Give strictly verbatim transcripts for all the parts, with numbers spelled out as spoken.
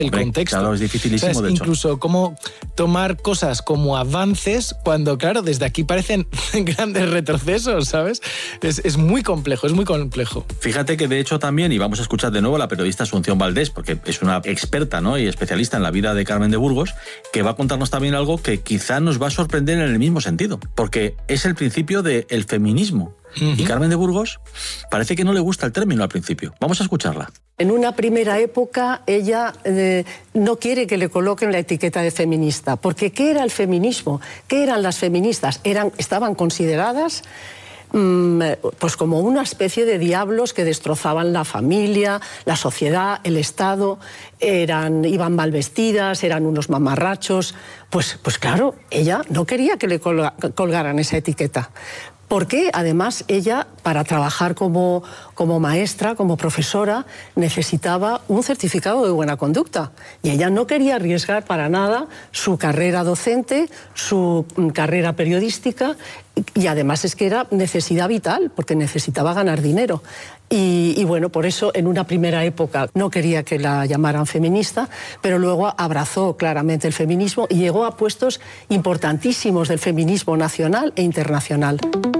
el contexto. Claro, es dificilísimo, o sea, es de hecho. Incluso cómo tomar cosas como avances cuando, claro, desde aquí parecen grandes retrocesos, ¿sabes? Es, es muy complejo, es muy complejo. Fíjate que de hecho también, y vamos a escuchar de nuevo a la periodista Asunción Valdés, porque es una experta, ¿no?, y especialista en la vida de Carmen de Burgos, que va a contarnos también algo que quizá nos va a sorprender en el mismo sentido, porque es el principio del feminismo. Uh-huh. Y Carmen de Burgos parece que no le gusta el término al principio. Vamos a escucharla. En una primera época ella eh, no quiere que le coloquen la etiqueta de feminista, porque ¿qué era el feminismo? ¿Qué eran las feministas? Eran, estaban consideradas mmm, pues como una especie de diablos que destrozaban la familia, la sociedad, el Estado, eran, iban mal vestidas, eran unos mamarrachos. Pues, pues claro, ella no quería que le colga, colgaran esa etiqueta. Porque además ella, para trabajar como, como maestra, como profesora, necesitaba un certificado de buena conducta. Y ella no quería arriesgar para nada su carrera docente, su carrera periodística, y además es que era necesidad vital, porque necesitaba ganar dinero. Y, y bueno, por eso en una primera época no quería que la llamaran feminista, pero luego abrazó claramente el feminismo y llegó a puestos importantísimos del feminismo nacional e internacional.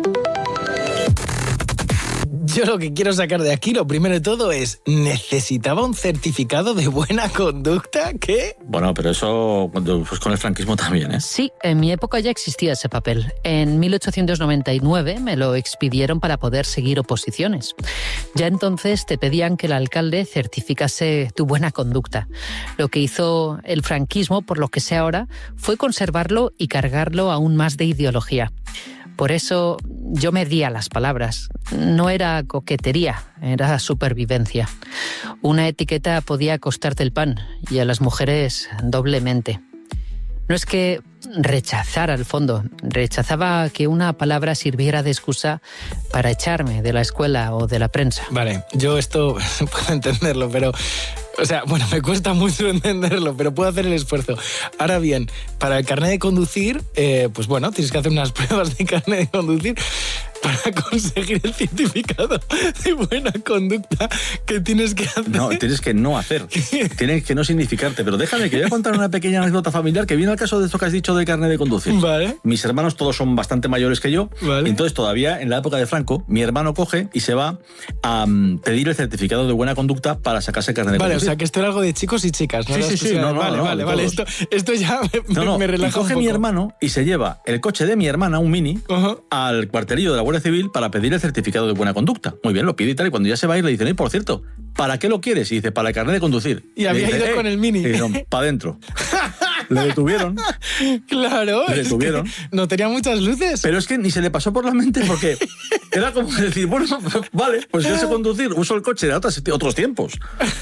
Yo lo que quiero sacar de aquí, lo primero de todo, es ¿necesitaba un certificado de buena conducta? ¿Qué? Bueno, pero eso pues con el franquismo también, ¿eh? Sí, en mi época ya existía ese papel. En mil ochocientos noventa y nueve me lo expidieron para poder seguir oposiciones. Ya entonces te pedían que el alcalde certificase tu buena conducta. Lo que hizo el franquismo, por lo que sé ahora, fue conservarlo y cargarlo aún más de ideología. Por eso yo medía las palabras. No era coquetería, era supervivencia. Una etiqueta podía costarte el pan y a las mujeres doblemente. No es que rechazara al fondo, rechazaba que una palabra sirviera de excusa para echarme de la escuela o de la prensa. Vale, yo esto puedo entenderlo, pero... O sea, bueno, me cuesta mucho entenderlo, pero puedo hacer el esfuerzo. Ahora bien, para el carnet de conducir, eh, pues bueno, tienes que hacer unas pruebas de carnet de conducir para conseguir el certificado de buena conducta que tienes que hacer. No, tienes que no hacer. Tienes que no significarte. Pero déjame que voy a contar una pequeña anécdota familiar que viene al caso de esto que has dicho del carnet de conducir. Vale. Mis hermanos todos son bastante mayores que yo. Vale. Entonces todavía en la época de Franco, mi hermano coge y se va a um, pedir el certificado de buena conducta para sacarse el carnet de vale, conducir. O sea, que esto era algo de chicos y chicas, ¿no? Sí, sí, sí. No, no, vale, no, vale, vale. Esto, esto ya me, no, no. me relaja y coge un poco. mi hermano y se lleva el coche de mi hermana, un Mini, uh-huh, al cuartelillo de la Guardia Civil para pedir el certificado de buena conducta. Muy bien, lo pide y tal. Y cuando ya se va a ir le dicen, y por cierto, ¿para qué lo quieres? Y dice, para el carnet de conducir. Y había dice, ido eh, con el Mini. Y dijeron, para adentro. Le detuvieron. Claro. Le detuvieron. Es que no tenía muchas luces. Pero es que ni se le pasó por la mente porque era como decir, bueno, vale, pues yo sé conducir, uso el coche de otros, otros tiempos.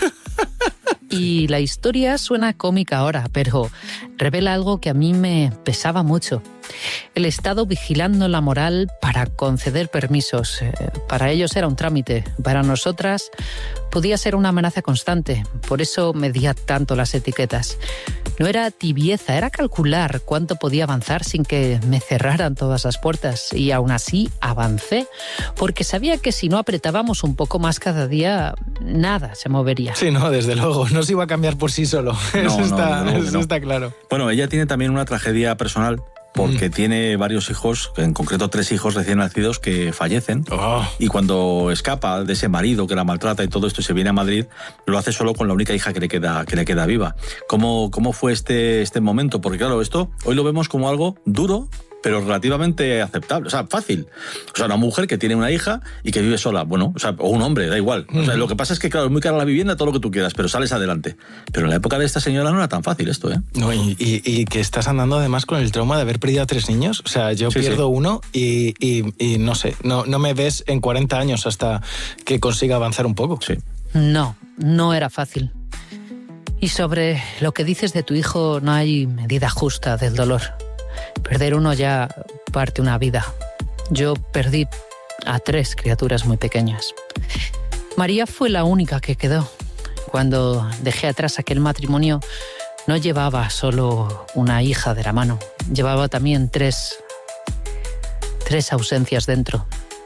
Y la historia suena cómica ahora, pero revela algo que a mí me pesaba mucho. El Estado vigilando la moral para conceder permisos. Para ellos era un trámite, para nosotras podía ser una amenaza constante. Por eso medía tanto las etiquetas. No era tibieza, era calcular cuánto podía avanzar sin que me cerraran todas las puertas. Y aún así avancé, porque sabía que si no apretábamos un poco más cada día, nada se movería. Sí, no, desde luego, no se iba a cambiar por sí solo. No, eso, no, está, no, no, eso no. está claro. Bueno, ella tiene también una tragedia personal, porque mm. tiene varios hijos, en concreto tres hijos recién nacidos que fallecen. Oh. Y cuando escapa de ese marido que la maltrata y todo esto y se viene a Madrid, lo hace solo con la única hija que le queda, que le queda viva. ¿Cómo, cómo fue este, este momento? Porque claro, esto hoy lo vemos como algo duro, pero relativamente aceptable, o sea, fácil. O sea, una mujer que tiene una hija y que vive sola, bueno, o sea, o un hombre, da igual. O sea, lo que pasa es que, claro, es muy cara la vivienda, todo lo que tú quieras, pero sales adelante. Pero en la época de esta señora no era tan fácil esto, ¿eh? No, y, y, y que estás andando además con el trauma de haber perdido a tres niños. O sea, yo sí, pierdo sí. uno y, y, y no sé, no, no me ves en cuarenta años hasta que consiga avanzar un poco. Sí. No, no era fácil. Y sobre lo que dices de tu hijo, no hay medida justa del dolor. Perder uno ya parte una vida. Yo perdí a tres criaturas muy pequeñas. María fue la única que quedó. Cuando dejé atrás aquel matrimonio, no llevaba solo una hija de la mano. Llevaba también tres, tres ausencias dentro.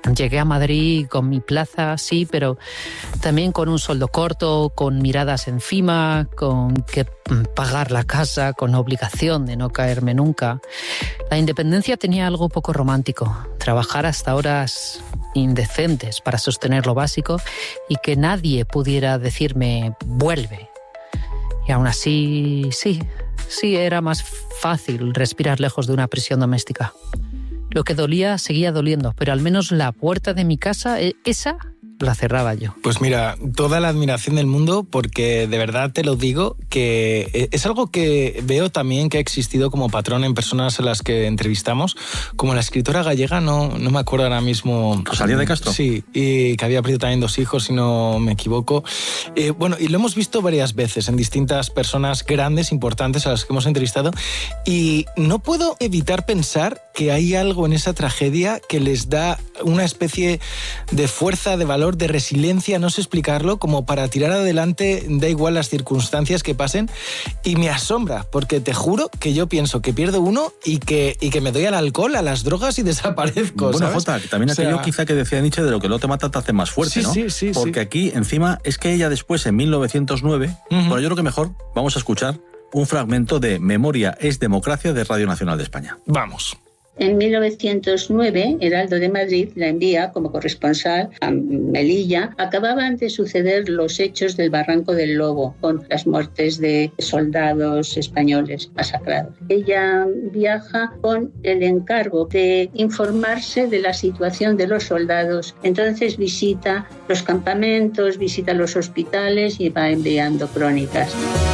Llegué a Madrid con mi plaza, sí, pero también con un sueldo corto, con miradas encima, con que pagar la casa, con obligación de no caerme nunca. La independencia tenía algo poco romántico. Trabajar hasta horas indecentes para sostener lo básico y que nadie pudiera decirme vuelve. Y aún así, sí, sí era más fácil respirar lejos de una prisión doméstica. Lo que dolía seguía doliendo, pero al menos la puerta de mi casa, esa la cerraba yo. Pues mira, toda la admiración del mundo, porque de verdad te lo digo, que es algo que veo también que ha existido como patrón en personas a las que entrevistamos, como la escritora gallega, no, no me acuerdo ahora mismo... ¿Rosalía de Castro? Sí, y que había perdido también dos hijos, si no me equivoco. Eh, bueno, y lo hemos visto varias veces en distintas personas grandes, importantes, a las que hemos entrevistado, y no puedo evitar pensar que hay algo en esa tragedia que les da una especie de fuerza, de valor, de resiliencia, no sé explicarlo, como para tirar adelante, da igual las circunstancias que pasen, y me asombra, porque te juro que yo pienso que pierdo uno y que, y que me doy al alcohol, a las drogas y desaparezco. Bueno, ¿sabes? Jota, también O sea, aquello quizá que decía Nietzsche de lo que no te mata te hace más fuerte, sí, ¿no? Sí, sí, Porque sí. aquí, encima, es que ella después, en mil novecientos nueve, uh-huh. bueno, yo creo que mejor vamos a escuchar un fragmento de Memoria es democracia de Radio Nacional de España. Vamos. En mil novecientos nueve, Heraldo de Madrid la envía como corresponsal a Melilla. Acababan de suceder los hechos del Barranco del Lobo, con las muertes de soldados españoles masacrados. Ella viaja con el encargo de informarse de la situación de los soldados. Entonces visita los campamentos, visita los hospitales y va enviando crónicas.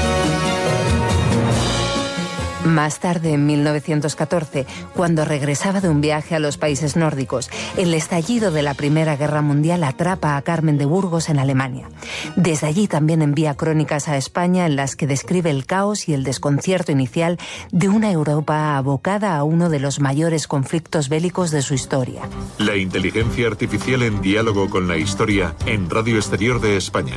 Más tarde, en mil novecientos catorce, cuando regresaba de un viaje a los países nórdicos, el estallido de la Primera Guerra Mundial atrapa a Carmen de Burgos en Alemania. Desde allí también envía crónicas a España en las que describe el caos y el desconcierto inicial de una Europa abocada a uno de los mayores conflictos bélicos de su historia. La inteligencia artificial en diálogo con la historia en Radio Exterior de España.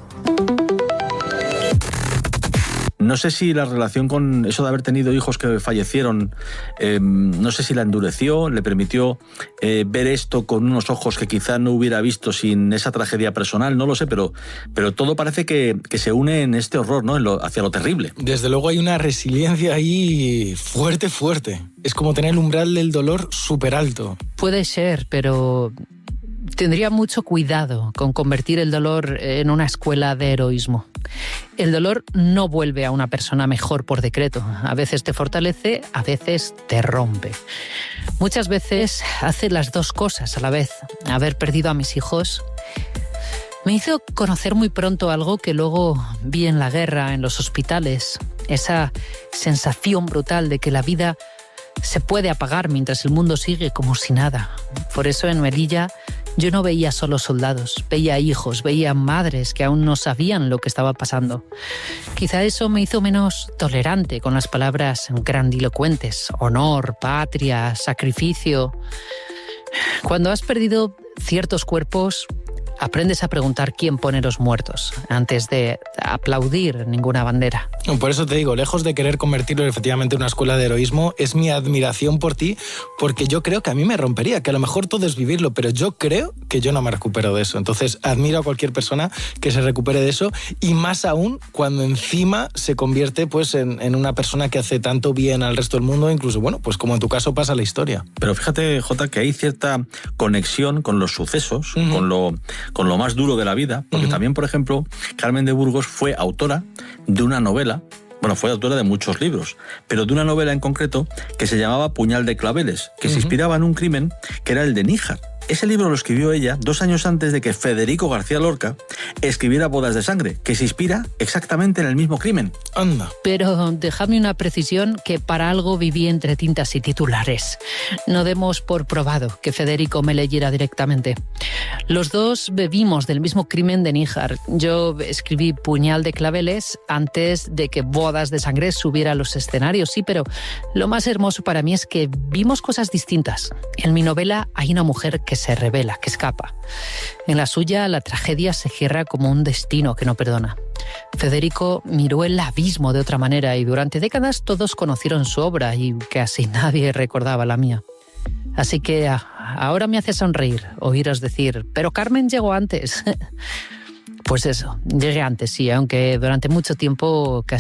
No sé si la relación con eso de haber tenido hijos que fallecieron, eh, no sé si la endureció, le permitió eh, ver esto con unos ojos que quizá no hubiera visto sin esa tragedia personal, no lo sé, pero, pero todo parece que, que se une en este horror, ¿no? En lo, hacia lo terrible. Desde luego hay una resiliencia ahí fuerte, fuerte. Es como tener el umbral del dolor súper alto. Puede ser, pero tendría mucho cuidado con convertir el dolor en una escuela de heroísmo. El dolor no vuelve a una persona mejor por decreto. A veces te fortalece, a veces te rompe. Muchas veces hace las dos cosas a la vez. Haber perdido a mis hijos me hizo conocer muy pronto algo que luego vi en la guerra, en los hospitales. Esa sensación brutal de que la vida se puede apagar mientras el mundo sigue como si nada. Por eso en Melilla yo no veía solo soldados, veía hijos, veía madres que aún no sabían lo que estaba pasando. Quizá eso me hizo menos tolerante con las palabras grandilocuentes, honor, patria, sacrificio. Cuando has perdido ciertos cuerpos, aprendes a preguntar quién pone los muertos antes de aplaudir ninguna bandera. Por eso te digo, lejos de querer convertirlo efectivamente en una escuela de heroísmo, es mi admiración por ti, porque yo creo que a mí me rompería, que a lo mejor todo es vivirlo, pero yo creo que yo no me recupero de eso. Entonces admiro a cualquier persona que se recupere de eso, y más aún cuando encima se convierte pues en, en una persona que hace tanto bien al resto del mundo, incluso, bueno, pues como en tu caso pasa la historia. Pero fíjate, Jota, que hay cierta conexión con los sucesos, uh-huh. con lo... con lo más duro de la vida, porque uh-huh. también, por ejemplo, Carmen de Burgos fue autora de una novela, bueno, fue autora de muchos libros, pero de una novela en concreto que se llamaba Puñal de claveles, que uh-huh. se inspiraba en un crimen que era el de Níjar. Ese libro lo escribió ella dos años antes de que Federico García Lorca escribiera Bodas de sangre, que se inspira exactamente en el mismo crimen. Anda. Pero dejadme una precisión, que para algo viví entre tintas y titulares. No demos por probado que Federico me leyera directamente. Los dos bebimos del mismo crimen de Níjar. Yo escribí Puñal de claveles antes de que Bodas de sangre subiera a los escenarios, sí, pero lo más hermoso para mí es que vimos cosas distintas. En mi novela hay una mujer que se revela, que escapa. En la suya, la tragedia se cierra como un destino que no perdona. Federico miró el abismo de otra manera y durante décadas todos conocieron su obra y casi nadie recordaba la mía. Así que ahora me hace sonreír oíros decir, pero Carmen llegó antes. Pues eso, llegué antes, sí, aunque durante mucho tiempo casi